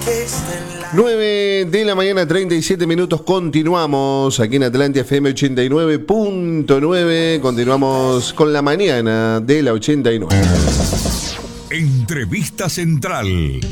9 de la mañana, 37 minutos. Continuamos aquí en Atlantia FM 89.9. Continuamos con la mañana de la 89. Entrevista Central.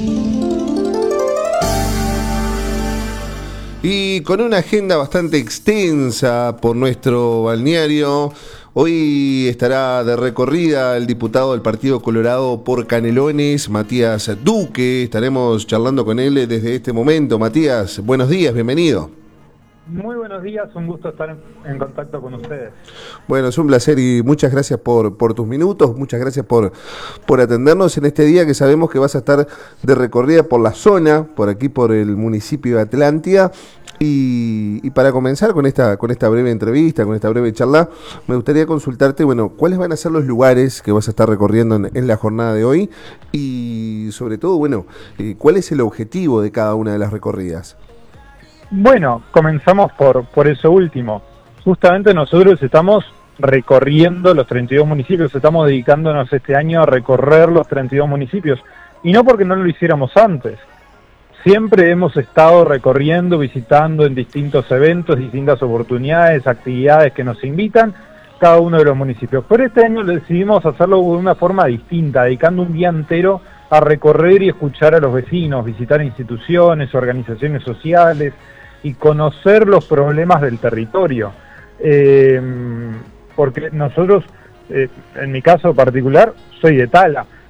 Y con una agenda bastante extensa por nuestro balneario. Hoy estará de recorrida el diputado del Partido Colorado por Canelones, Matías Duque. Estaremos charlando con él desde este momento. Matías, buenos días, bienvenido. Muy buenos días, un gusto estar en contacto con ustedes. Bueno, es un placer y muchas gracias por tus minutos, muchas gracias por atendernos en este día que sabemos que vas a estar de recorrida por la zona, por aquí por el municipio de Atlántida. Y para comenzar con esta breve entrevista, con esta breve charla, me gustaría consultarte, bueno, cuáles van a ser los lugares que vas a estar recorriendo en la jornada de hoy y sobre todo, bueno, cuál es el objetivo de cada una de las recorridas. Bueno, comenzamos por eso último. Justamente nosotros estamos recorriendo los 32 municipios, estamos dedicándonos este año a recorrer los 32 municipios, y no porque no lo hiciéramos antes. Siempre hemos estado recorriendo, visitando en distintos eventos, distintas oportunidades, actividades que nos invitan cada uno de los municipios. Pero este año decidimos hacerlo de una forma distinta, dedicando un día entero a recorrer y escuchar a los vecinos, visitar instituciones, organizaciones sociales y conocer los problemas del territorio. Porque nosotros, en mi caso particular, soy de Tala.